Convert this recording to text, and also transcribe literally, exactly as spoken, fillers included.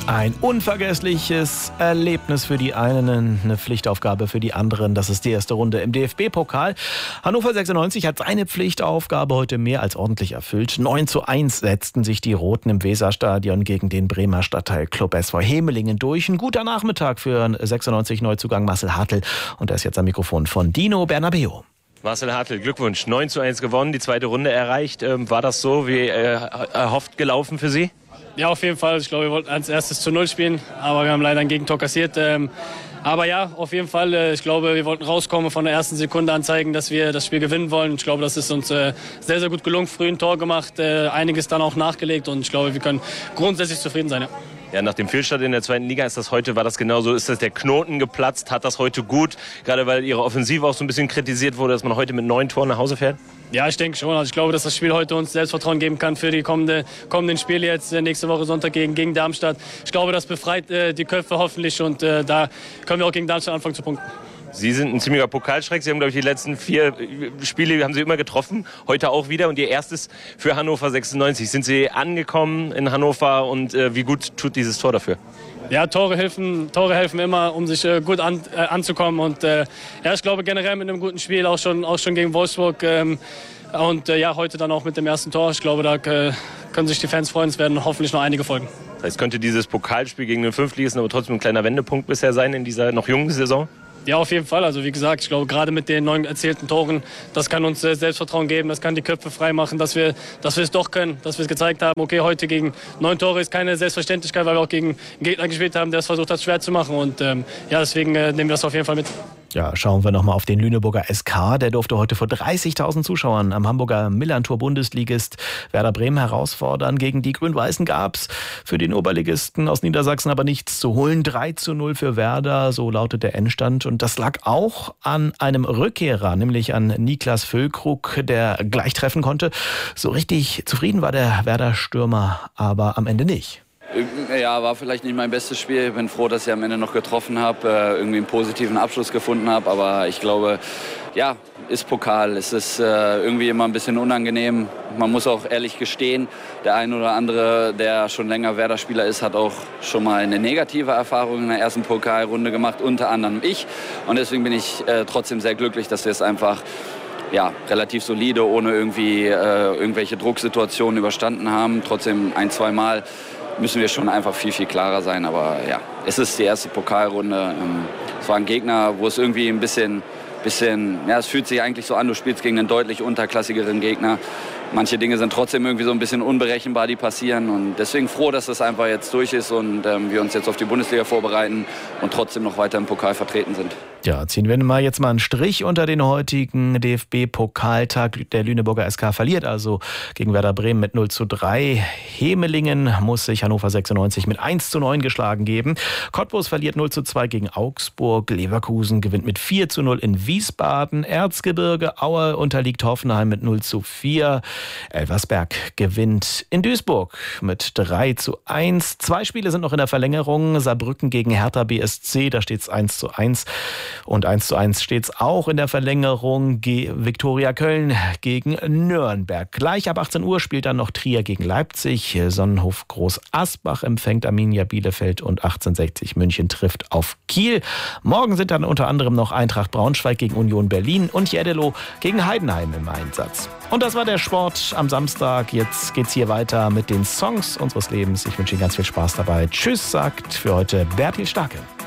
Ein unvergessliches Erlebnis für die einen, eine Pflichtaufgabe für die anderen. Das ist die erste Runde im D F B-Pokal. Hannover sechsundneunzig hat seine Pflichtaufgabe heute mehr als ordentlich erfüllt. neun zu eins setzten sich die Roten im Weserstadion gegen den Bremer Stadtteilclub S V Hemelingen durch. Ein guter Nachmittag für sechsundneunzig-Neuzugang Marcel Hartl. Und er ist jetzt am Mikrofon von Dino Bernabeu. Marcel Hartl, Glückwunsch. neun zu eins gewonnen, die zweite Runde erreicht. War das so wie erhofft gelaufen für Sie? Ja, auf jeden Fall. Ich glaube, wir wollten als erstes zu Null spielen, aber wir haben leider ein Gegentor kassiert. Aber ja, auf jeden Fall. Ich glaube, wir wollten rauskommen, von der ersten Sekunde an zeigen, dass wir das Spiel gewinnen wollen. Ich glaube, das ist uns sehr, sehr gut gelungen. Früh ein Tor gemacht, einiges dann auch nachgelegt und ich glaube, wir können grundsätzlich zufrieden sein. Ja. Ja, nach dem Fehlstart in der zweiten Liga ist das heute, war das genauso, ist das der Knoten geplatzt, hat das heute gut, gerade weil Ihre Offensive auch so ein bisschen kritisiert wurde, dass man heute mit neun Toren nach Hause fährt? Ja, ich denke schon. Also ich glaube, dass das Spiel heute uns Selbstvertrauen geben kann für die kommende, kommenden Spiele jetzt nächste Woche Sonntag gegen, gegen Darmstadt. Ich glaube, das befreit äh, die Köpfe hoffentlich und äh, da können wir auch gegen Darmstadt anfangen zu punkten. Sie sind ein ziemlicher Pokalschreck. Sie haben, glaube ich, die letzten vier Spiele haben Sie immer getroffen. Heute auch wieder. Und Ihr erstes für Hannover sechsundneunzig. Sind Sie angekommen in Hannover und äh, wie gut tut dieses Tor dafür? Ja, Tore helfen, Tore helfen immer, um sich äh, gut an, äh, anzukommen. Und äh, ja, ich glaube generell mit einem guten Spiel, auch schon, auch schon gegen Wolfsburg. Ähm, und äh, ja, heute dann auch mit dem ersten Tor. Ich glaube, da äh, können sich die Fans freuen. Es werden hoffentlich noch einige folgen. Das heißt, könnte dieses Pokalspiel gegen den Fünftligisten aber trotzdem ein kleiner Wendepunkt bisher sein in dieser noch jungen Saison? Ja, auf jeden Fall. Also wie gesagt, ich glaube, gerade mit den neun erzielten Toren, das kann uns äh, Selbstvertrauen geben, das kann die Köpfe freimachen, dass wir, dass wir es doch können, dass wir es gezeigt haben. Okay, heute gegen neun Tore ist keine Selbstverständlichkeit, weil wir auch gegen einen Gegner gespielt haben, der es versucht hat, schwer zu machen. Und ähm, ja, deswegen äh, nehmen wir das auf jeden Fall mit. Ja, schauen wir nochmal auf den Lüneburger S K. Der durfte heute vor dreißigtausend Zuschauern am Hamburger Millantor-Bundesligist Werder Bremen herausfordern. Gegen die Grün-Weißen gab's für den Oberligisten aus Niedersachsen aber nichts zu holen. drei zu null für Werder, so lautet der Endstand. Und das lag auch an einem Rückkehrer, nämlich an Niklas Füllkrug, der gleich treffen konnte. So richtig zufrieden war der Werder-Stürmer aber am Ende nicht. Ja, war vielleicht nicht mein bestes Spiel. Ich bin froh, dass ich am Ende noch getroffen habe, irgendwie einen positiven Abschluss gefunden habe. Aber ich glaube, ja, ist Pokal. Es ist äh, irgendwie immer ein bisschen unangenehm. Man muss auch ehrlich gestehen, der ein oder andere, der schon länger Werder-Spieler ist, hat auch schon mal eine negative Erfahrung in der ersten Pokalrunde gemacht, unter anderem ich. Und deswegen bin ich äh, trotzdem sehr glücklich, dass wir es einfach ja, relativ solide, ohne irgendwie äh, irgendwelche Drucksituationen überstanden haben. Trotzdem ein, zwei Mal müssen wir schon einfach viel, viel klarer sein. Aber ja, es ist die erste Pokalrunde. Es war ein Gegner, wo es irgendwie ein bisschen, bisschen, ja, es fühlt sich eigentlich so an, du spielst gegen einen deutlich unterklassigeren Gegner. Manche Dinge sind trotzdem irgendwie so ein bisschen unberechenbar, die passieren. Und deswegen froh, dass das einfach jetzt durch ist und ähm, wir uns jetzt auf die Bundesliga vorbereiten und trotzdem noch weiter im Pokal vertreten sind. Ja, ziehen wir mal jetzt mal einen Strich unter den heutigen D F B-Pokaltag. Der Lüneburger S K verliert also gegen Werder Bremen mit null zu drei. Hemelingen muss sich Hannover sechsundneunzig mit eins zu neun geschlagen geben. Cottbus verliert null zu zwei gegen Augsburg. Leverkusen gewinnt mit vier zu null in Wiesbaden. Erzgebirge Aue unterliegt Hoffenheim mit null zu vier. Elversberg gewinnt in Duisburg mit drei zu eins. Zwei Spiele sind noch in der Verlängerung. Saarbrücken gegen Hertha B S C, da steht es eins zu eins. Und eins zu eins steht es auch in der Verlängerung. Ge- Viktoria Köln gegen Nürnberg. Gleich ab achtzehn Uhr spielt dann noch Trier gegen Leipzig. Sonnenhof Groß Asbach empfängt Arminia Bielefeld und achtzehnhundertsechzig München trifft auf Kiel. Morgen sind dann unter anderem noch Eintracht Braunschweig gegen Union Berlin und Jeddelo gegen Heidenheim im Einsatz. Und das war der Sport am Samstag. Jetzt geht's hier weiter mit den Songs unseres Lebens. Ich wünsche Ihnen ganz viel Spaß dabei. Tschüss, sagt für heute Bertil Starke.